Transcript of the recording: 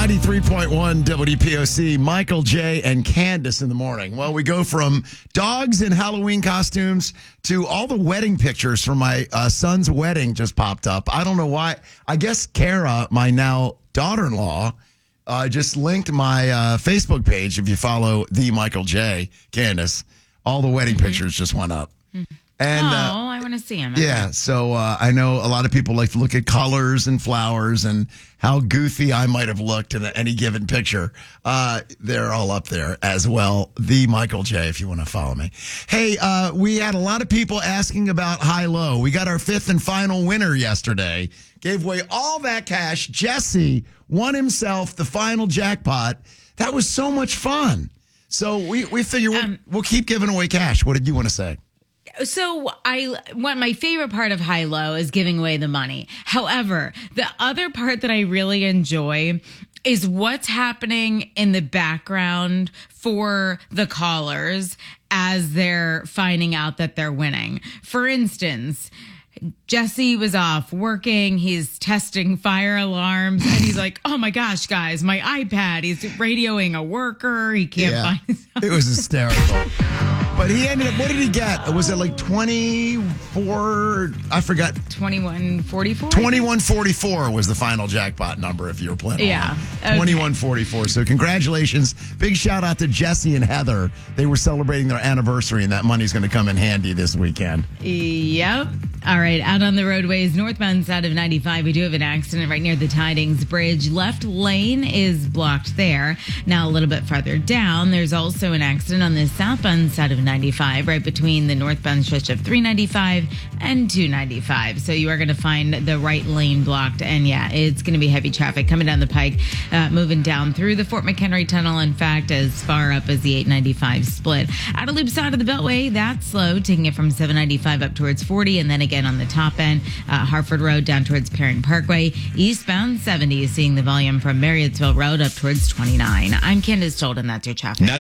93.1 WPOC, Michael J. and Candace in the morning. Well, we go from dogs in Halloween costumes to all the wedding pictures from my son's wedding just popped up. I don't know why. I guess Kara, my now daughter-in-law, just linked my Facebook page. If you follow the Michael J. Candace, all the wedding pictures just went up. And, I want to see him. Yeah, so I know a lot of people like to look at colors and flowers and how goofy I might have looked in any given picture. They're all up there as well. The Michael J, if you want to follow me. Hey, we had a lot of people asking about high-low. We got our fifth and final winner yesterday. Gave away all that cash. Jesse won himself the final jackpot. That was so much fun. So we figure we'll keep giving away cash. What did you want to say? So my favorite part of high-low is giving away the money. However, the other part that I really enjoy is what's happening in the background for the callers as they're finding out that they're winning. For instance, Jesse was off working. He's testing fire alarms. And he's like, oh, my gosh, guys, my iPad. He's radioing a worker. He can't find his It was hysterical. But he ended up, what did he get? Was it like 24? I forgot. 2144? 2144 was the final jackpot number if you were playing. Yeah. Okay. 2144. So congratulations. Big shout out to Jesse and Heather. They were celebrating their anniversary, and that money's going to come in handy this weekend. Yep. All right. Out on the roadways, northbound side of 95, we do have an accident right near the Tidings Bridge. Left lane is blocked there. Now a little bit farther down, there's also an accident on the southbound side of 95, right between the northbound stretch of 395 and 295. So you are going to find the right lane blocked. And yeah, it's going to be heavy traffic coming down the pike, moving down through the Fort McHenry Tunnel. In fact, as far up as the 895 split. Out of loop side of the Beltway, that's slow, taking it from 795 up towards 40. And then again on the top end, Hartford Road down towards Perrin Parkway. Eastbound 70 is seeing the volume from Marriottsville Road up towards 29. I'm Candace Stolden. That's your traffic.